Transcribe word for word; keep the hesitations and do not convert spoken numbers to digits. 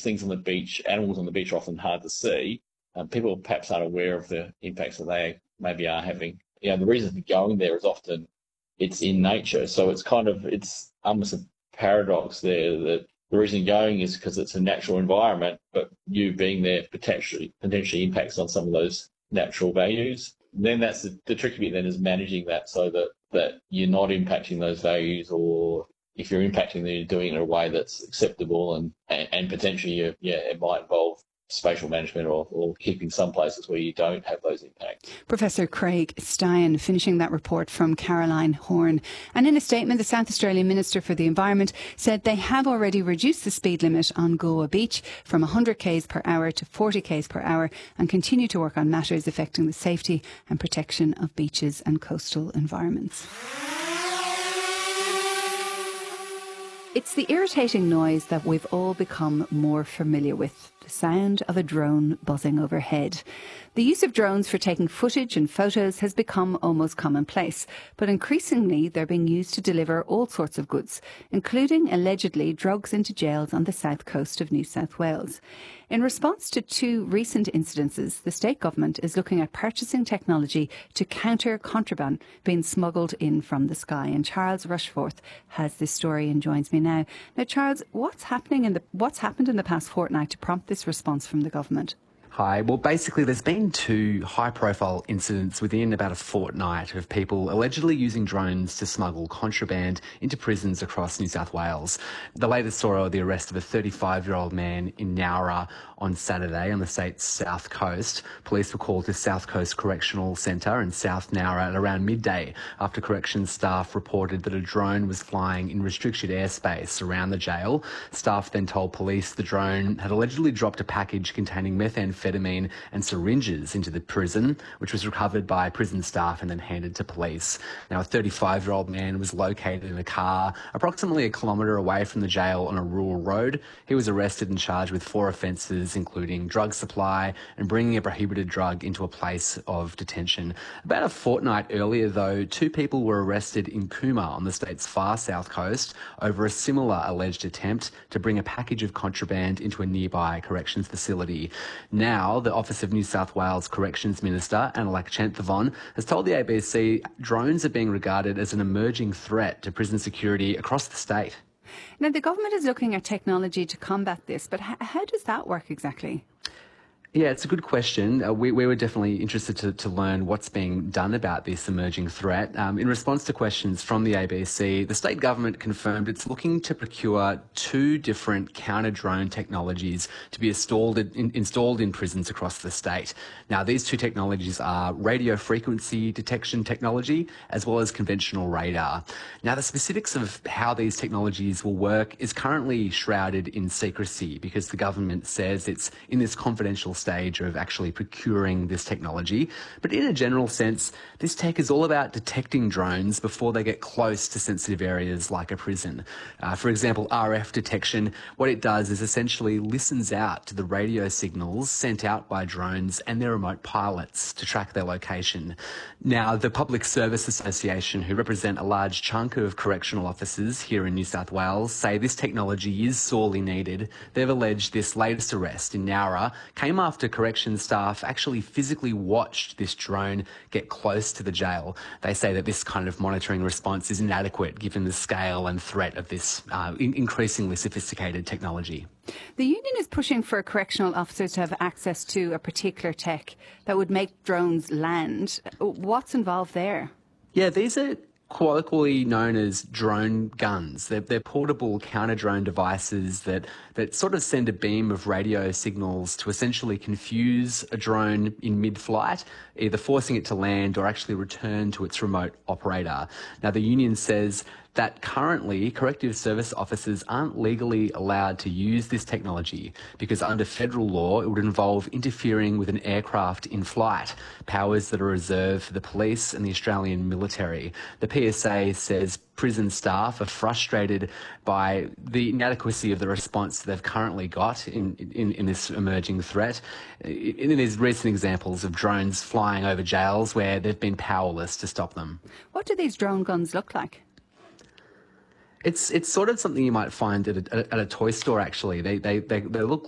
things on the beach, animals on the beach are often hard to see. Um, people perhaps aren't aware of the impacts that they maybe are having. You know, the reason for going there is often it's in nature. So it's kind of, it's almost a paradox there that the reason going is because it's a natural environment, but you being there potentially potentially impacts on some of those natural values. And then that's the, the tricky bit then is managing that so that, that you're not impacting those values, or if you're impacting them, you're doing it in a way that's acceptable, and, and, and potentially, you, yeah, it might involve spatial management or, or keeping some places where you don't have those impacts. Professor Craig Stein finishing that report from Caroline Horn. And in a statement, the South Australian Minister for the Environment said they have already reduced the speed limit on Goa Beach from one hundred k's per hour to forty k's per hour and continue to work on matters affecting the safety and protection of beaches and coastal environments. It's the irritating noise that we've all become more familiar with, the sound of a drone buzzing overhead. The use of drones for taking footage and photos has become almost commonplace, but increasingly they're being used to deliver all sorts of goods, including allegedly drugs into jails on the south coast of New South Wales. In response to two recent incidences, the state government is looking at purchasing technology to counter contraband being smuggled in from the sky. And Charles Rushforth has this story and joins me now. Now, Charles, what's happening in the what's happened in the past fortnight to prompt this response from the government? Hi. Well, basically, there's been two high-profile incidents within about a fortnight of people allegedly using drones to smuggle contraband into prisons across New South Wales. The latest saw the arrest of a thirty-five-year-old man in Nowra on Saturday on the state's south coast. Police were called to South Coast Correctional Centre in South Nowra at around midday after corrections staff reported that a drone was flying in restricted airspace around the jail. Staff then told police the drone had allegedly dropped a package containing methamphetamine amphetamine and syringes into the prison, which was recovered by prison staff and then handed to police. Now, a thirty-five-year-old man was located in a car approximately a kilometre away from the jail on a rural road. He was arrested and charged with four offences, including drug supply and bringing a prohibited drug into a place of detention. About a fortnight earlier, though, two people were arrested in Cooma on the state's far south coast over a similar alleged attempt to bring a package of contraband into a nearby corrections facility. Now, the Office of New South Wales Corrections Minister, Annalak Chanthavon, has told the A B C drones are being regarded as an emerging threat to prison security across the state. Now, the government is looking at technology to combat this, but h- how does that work exactly? Yeah, it's a good question. Uh, we, we were definitely interested to, to learn what's being done about this emerging threat. Um, in response to questions from the A B C, the state government confirmed it's looking to procure two different counter-drone technologies to be installed in, installed in prisons across the state. Now, these two technologies are radio frequency detection technology as well as conventional radar. Now, the specifics of how these technologies will work is currently shrouded in secrecy because the government says it's in this confidential stage of actually procuring this technology. But in a general sense, this tech is all about detecting drones before they get close to sensitive areas like a prison. Uh, for example, R F detection, what it does is essentially listens out to the radio signals sent out by drones and their remote pilots to track their location. Now, the Public Service Association, who represent a large chunk of correctional officers here in New South Wales, say this technology is sorely needed. They've alleged this latest arrest in Nowra came after After corrections staff actually physically watched this drone get close to the jail. They say that this kind of monitoring response is inadequate given the scale and threat of this uh, in- increasingly sophisticated technology. The union is pushing for correctional officers to have access to a particular tech that would make drones land. What's involved there? Yeah, these are colloquially known as drone guns. They're, they're portable counter-drone devices that, that sort of send a beam of radio signals to essentially confuse a drone in mid-flight, either forcing it to land or actually return to its remote operator. Now, the union says that currently corrective service officers aren't legally allowed to use this technology because under federal law it would involve interfering with an aircraft in flight, powers that are reserved for the police and the Australian military. The P S A says prison staff are frustrated by the inadequacy of the response that they've currently got in, in, in this emerging threat. In there's recent examples of drones flying over jails where they've been powerless to stop them. What do these drone guns look like? It's it's sort of something you might find at a, at a toy store, actually. They, they, they, they look